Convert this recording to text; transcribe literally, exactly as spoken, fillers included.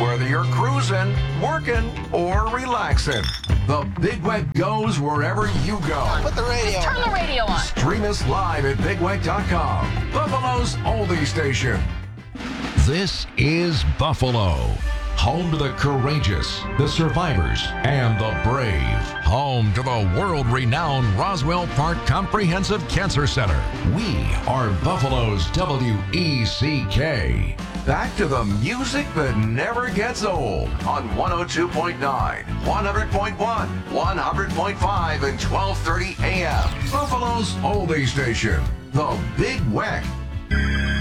Whether you're cruising, working, or relaxing, the Big Weck goes wherever you go. Put the radio Turn the radio on. Stream us live at big weck dot com, Buffalo's oldie station. This is Buffalo, home to the courageous, the survivors, and the brave. Home to the world-renowned Roswell Park Comprehensive Cancer Center. We are Buffalo's W E C K. Back to the music that never gets old on one oh two point nine, one hundred point one, one hundred point five, and twelve thirty A M. Buffalo's oldie station, the Big Weck.